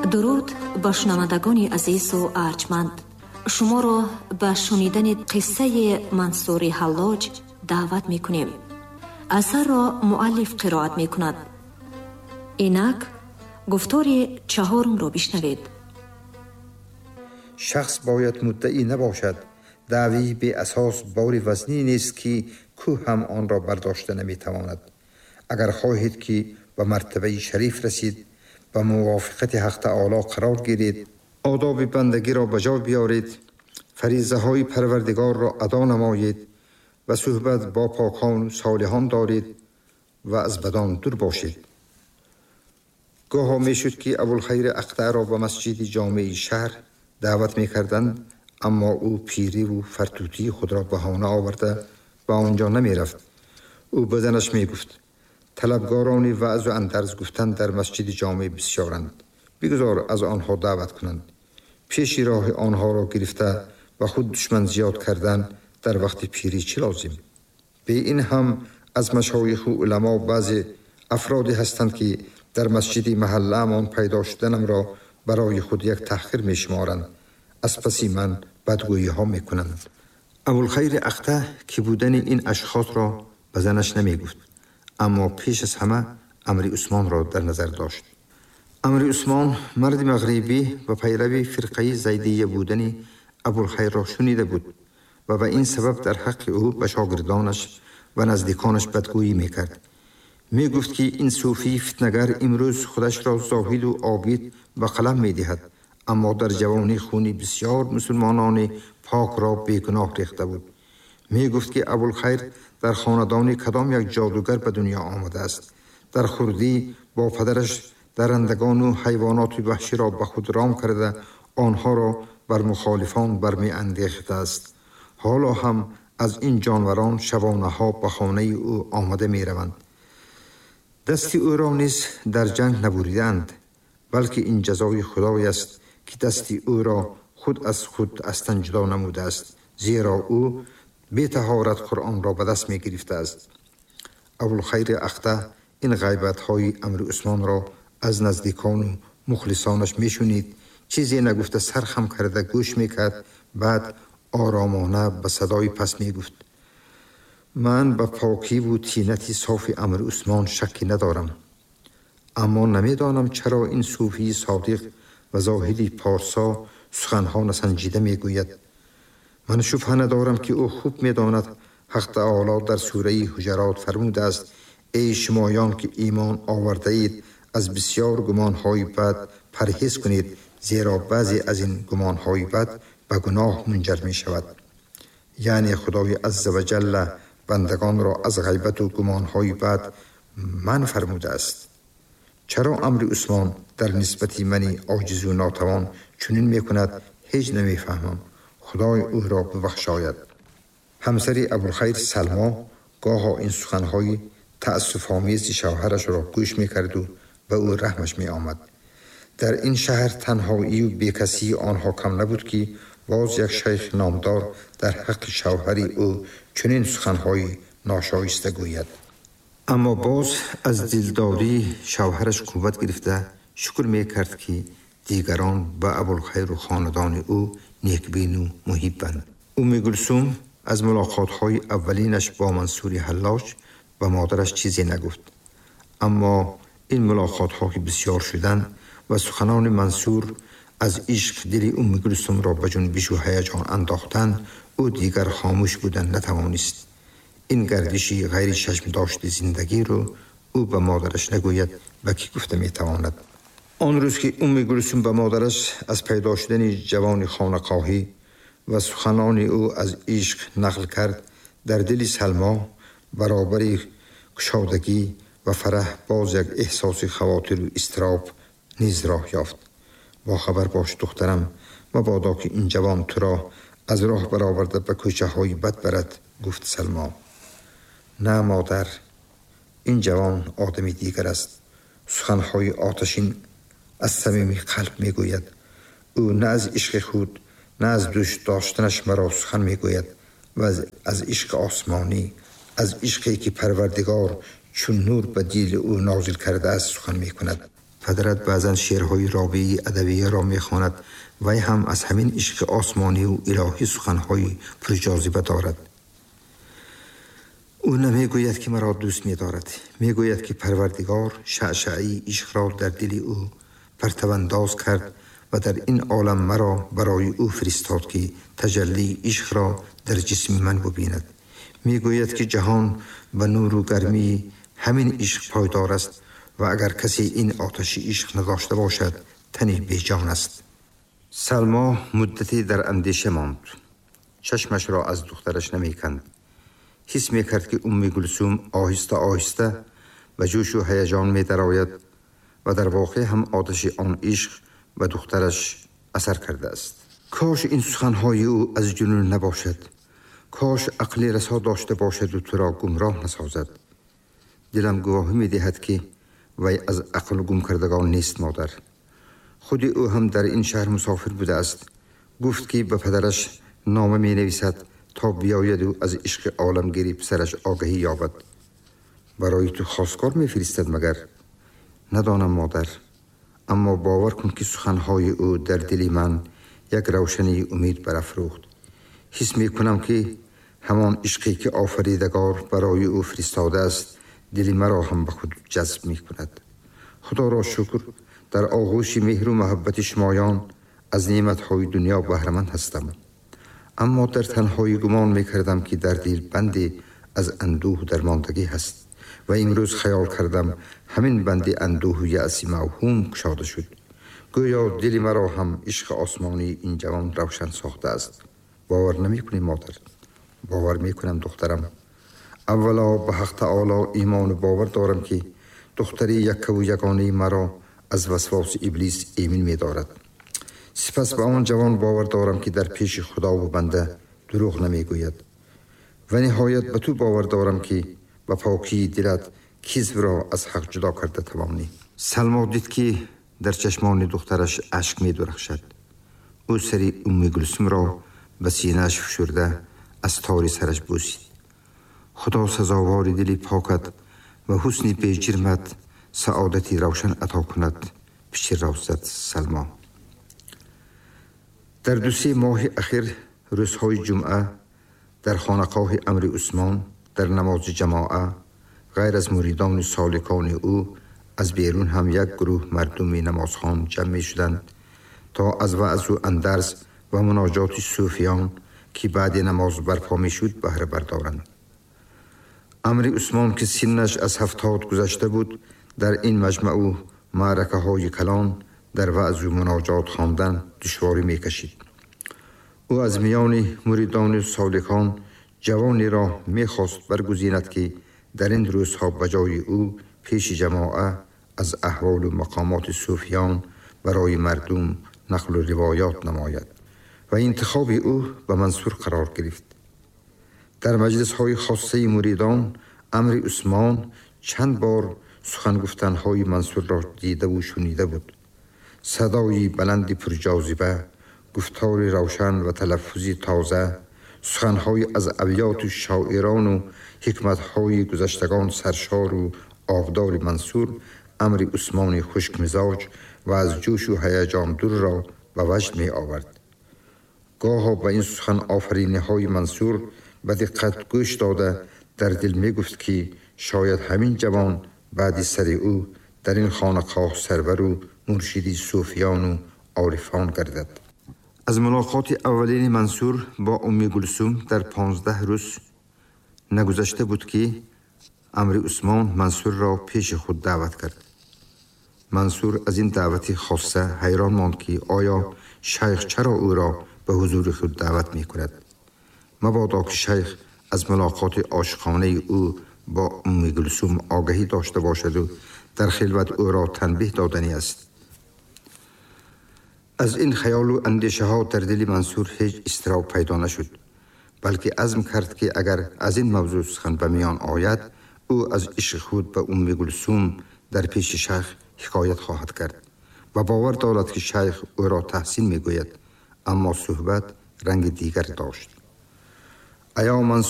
درود با شنوندگان عزیز و ارجمند. شما را به شنیدن قصه منصور حلاج دعوت می کنیم. اثر را مؤلف قرائت می کند. اینک گفتار چهارم را بشنوید. شخص باید مدعی نباشد. دعوی به اساس بار وزنی نیست که کوه هم آن را برداشته نمی تواند. اگر خواهید که به مرتبه شریف رسید، به موافقت حق تعالی قرار گیرید، آداب بندگی را بجا بیارید، فریضه های پروردگار را ادا نمایید و صحبت با پاکان و صالحان دارید و از بدان دور باشید. گاه می شد که ابوالخیر اقطع را به مسجد جامع شهر دعوت می کردند، اما او پیری و فرتوتی خود را بهانه آورده به آنجا نمی رفت. او به زنش می گفت: طلبگاران وعظ و اندرز گفتن در مسجد جامع بسیارند، بگذار از آنها دعوت کنند. پیش راه آنها را گرفته و خود دشمن زیاد کردن در وقت پیری چه لازم؟ به این هم از مشایخ و علما بعضی افرادی هستند که در مسجد محله امان پیدا شدنم را برای خود یک تحقیر می شمارند، از پسی من بدگویی ها می کنند. ابوالخیر اقطع که بودن این اشخاص را به زنش نمی گفت، اما پیش از همه امر عثمان را در نظر داشت. امر عثمان مرد مغربی و پیرو فرقه زیدیه بودن ابوالخیر را شنیده بود و به این سبب در حق او به شاگردانش و نزدیکانش بدگویی میکرد. می گفت که این صوفی فتنگر امروز خودش را زاهد و عابد و قلم می دهد، اما در جوانی خونی بسیار مسلمانان پاک را بیگناه ریخته بود. می گفت که ابوالخیر در خاندان کدام یک جادوگر به دنیا آمده است. در خردی با پدرش درندگان و حیوانات وحشی را به خود رام کرده، آنها را بر مخالفان برمی اندیخته است. حالا هم از این جانوران شبانه ها به خانه او آمده می روند. دست او را نیز در جنگ نبریدند، بلکه این جزای خدای است که دست او را خود از خود استن جدا نموده است، زیرا او بی طهارت قرآن را به دست می گرفته است. ابوالخیر اقطع این غیبت های امر عثمان را از نزدیکان و مخلصانش می شنید، چیزی نگفته سرخم کرده گوش می کرد. بعد آرامانه به صدای پس می گفت: من به پاکی و طینت صاف امر عثمان شکی ندارم، اما نمی دانم چرا این صوفی صادق و زاهدی پارسا سخنها نسنجیده می گوید. من شبهه ندارم که او خوب می داند حق تعالی در سوره حجرات فرموده است: ای شمایان که ایمان آورده اید، از بسیار گمانهای بد پرهیز کنید، زیرا بعضی از این گمانهای بد به گناه منجر می شود. یعنی خدای عزوجل بندگان را از غیبت و گمانهای بد من فرموده است. چرا امر عثمان در نسبت منی عاجز و ناتوان چنین می کند هیچ نمی فهمم. خدای او را ببخشاید. همسر ابوالخیر سلما گاها این سخنهای تأسف‌آمیز شوهرش را گوش می کرد و به او رحمش می آمد. در این شهر تنهایی و بیکسی آنها کم نبود که باز یک شیخ نامدار در حق شوهری او چنین سخنهای ناشایسته گوید. اما باز از دلداری شوهرش قوت گرفته شکر می کرد که دیگران به ابوالخیر و خاندان او نیکبین و محبند. کلثوم از ملاقات‌های اولینش با منصور حلاج و مادرش چیزی نگفت، اما این ملاقات‌ها که بسیار شدند و سخنان منصور از عشق دل کلثوم را به جنبش و هیجان انداختند، او دیگر خاموش بودن نتوانست. این گردشی غیر چشم داشت زندگی رو او به مادرش نگوید و کی گفته میتواند. آن روز که کلثوم به مادرش از پیدا شدن جوان خانقاهی و سخنان او از عشق نقل کرد، در دل سلما برابر گشادگی و فرح باز یک احساس خواطر و اضطراب نیز راه یافت. با خبر باش دخترم، مبادا که این جوان تو را از راه برآورده به کوچه های بد برد، گفت سلما. نه مادر، این جوان آدمی دیگر است. سخنهای آتشین از صمیم قلب می گوید. او نه از عشق خود نه از دوست داشتنش مرا سخن می گوید و از عشق آسمانی، از عشقی که پروردگار چون نور به دل او نازل کرده است سخن می کند. پدرت بعضا شعرهای رابعه ادبیه را میخواند. وی هم از همین عشق آسمانی و الهی سخنهای پرجاذبه دارد. او نمیگوید که مرا دوست می‌دارد، میگوید که پروردگار شعشعه عشق را در دل او پرتوانداز کرد و در این عالم مرا برای او فرستاد که تجلی عشق را در جسم من ببیند. میگوید که جهان به نور و گرمی همین عشق پایدار است و اگر کسی این آتش عشق نداشته باشد تن بیجان است. سلما مدتی در اندیشه ماند. چشمش را از دخترش نمیکند. حس میکرد که گلثوم آهسته آهسته به جوش و هیجان می‌دراید و در واقع هم آتش آن عشق به دخترش اثر کرده است. کاش این سخنهای او از جنون نباشد. کاش عقل رسا داشته باشد و تو را گمراه نسازد. دلم گواهی می‌دهد که وی از عقل گم کردگان نیست مادر. خود او هم در این شهر مسافر بوده است. گفت که به پدرش نامه می‌نویسد تا بیاید و از عشق عالمگیری پسرش آگهی یابد. برای تو خواستگار می‌فرستد مگر؟ ندانم مادر، اما باور کن که سخنهای او در دل من یک روشنی امید برافروخت. حس می‌کنم که همان عشقی که آفریدگار برای او فرستاده است دل مرا هم به خود جذب می‌کند. خدا را شکر در آغوش مهر و محبت شمایان از نعمت‌های دنیا بهره‌مند هستم. اما در تنهایی گمان می‌کردم که در دل بندی از اندوه درماندگی هست و امروز خیال کردم همین بند اندوه و یأس موهوم گشاده شد. گویا دل مرا هم عشق آسمانی این جوان روشن ساخته است. باور نمی‌کنی مادر؟ باور می‌کنم دخترم. اولا به حق تعالی ایمان و باور دارم که دختری یک و یگانه مرا از وسواس ابلیس ایمن می‌دارد. سپس به آن جوان باور دارم که در پیش خدا و بنده دروغ نمیگوید. و نهایت به تو باور دارم که با پاکی دلت کذب را از حق جدا کرده توانی. سلما دید که در چشمان دخترش اشک می درخشد. او سری گلثوم را به سینه‌اش فشرده از تار سرش بوسید. خدا سزاوار دلی پاکت و حسن بی جرمت سعادتی روشن عطا کند. پیش روزت سلما. در 2-3 ماه اخیر روزهای جمعه در خانقاه امر عثمان در نماز جماعه غیر از مریدان سالکان او از بیرون هم یک گروه مردم نمازخوان جمع می شدند تا از وعظ و اندرز و مناجات صوفیان که بعد نماز برپا می شد بهره بردارند. امر عثمان که سنش از 70 گذشته بود در این مجمع او معرکه های کلان در وعظ و مناجات خواندن دشواری می کشید. او از میان مریدان سالکان جوانی را می خواست برگزیند که در این روزها بجای او پیش جماعه از احوال و مقامات صوفیان برای مردم نقل و روایات نماید و انتخاب او به منصور قرار گرفت. در مجلس های خاصه مریدان امر عثمان چند بار سخن گفتنهای منصور را دیده و شنیده بود. صدای بلند پرجاذبه، گفتار روشن و تلفظی تازه، سخنهای از ابیات و شاعران و حکمتهای گذشتگان سرشار و آبدار منصور امر عثمان خشک مزاج و از جوش و هیجان دور را به وجد می آورد. گاها به این سخن آفرینی های منصور به دقت گوش داده در دل می گفت که شاید همین جوان بعد سر او در این خانقاه سرور و مرشدی صوفیان و عارفان گردد. از ملاقات اولین منصور با گلثوم در 15 روز نگذشته بود که امر عثمان منصور را پیش خود دعوت کرد. منصور از این دعوت خاصه حیران ماند که آیا شیخ چرا او را به حضور خود دعوت می کند. مبادا که شیخ از ملاقات عاشقانه او با گلثوم آگهی داشته باشد و در خلوت او را تنبیه دادنی است. از این خیال و اندیشه ها در دل منصور هیچ اضطراب پیدا نشد، بلکه عزم کرد که اگر از این موضوع سخن به میان آید او از عشق خود به گلثوم در پیش شیخ حکایت خواهد کرد و باور دارد که شیخ او را تحسین میگوید. اما صحبت رنگ دیگر داشت. ایا منصور